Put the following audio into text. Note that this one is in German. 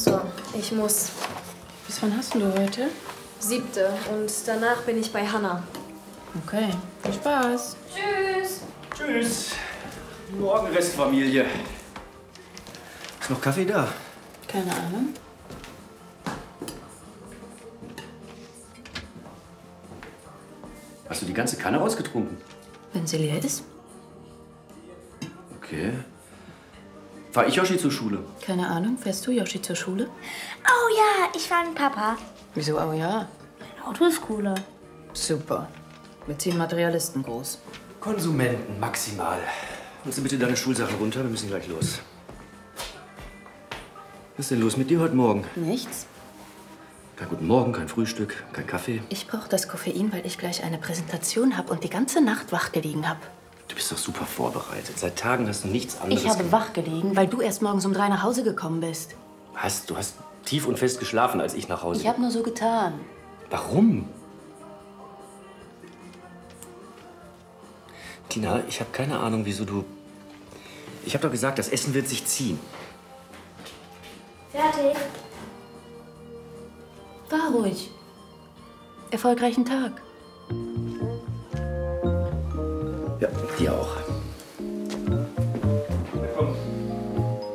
So, ich muss. Bis wann hast du heute? 7. Und danach bin ich bei Hannah. Okay, viel Spaß. Tschüss. Tschüss. Morgen Restfamilie. Ist noch Kaffee da? Keine Ahnung. Hast du die ganze Kanne rausgetrunken? Wenn sie leer ist? Okay. Fahr ich Yoshi zur Schule? Keine Ahnung. Fährst du Yoshi zur Schule? Oh ja, ich war mit Papa. Wieso? Oh ja. Mein Auto ist cooler. Super. Wir ziehen Materialisten groß. Konsumenten, maximal. Holst du bitte deine Schulsachen runter? Wir müssen gleich los. Was ist denn los mit dir heute Morgen? Nichts. Kein guten Morgen, kein Frühstück, kein Kaffee. Ich brauche das Koffein, weil ich gleich eine Präsentation habe und die ganze Nacht wach gelegen habe. Du bist doch super vorbereitet. Seit Tagen hast du nichts anderes Ich habe gemacht. wach gelegen, weil du erst morgens um 3 nach Hause gekommen bist. Du hast tief und fest geschlafen, als ich nach Hause Ich habe nur so getan. Warum? Tina, ich habe keine Ahnung, wieso du... Ich habe doch gesagt, das Essen wird sich ziehen. Fertig. War ruhig. Erfolgreichen Tag. Ja, dir auch.